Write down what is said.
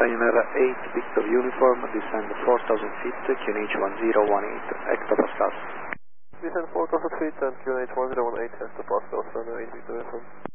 Ryanair 8 Victor Uniform, descend 4000 feet, QNH 1018, hectopascals. Descend 4000 feet and QNH 1018 hectopascals, Ryanair 8 Victor Uniform.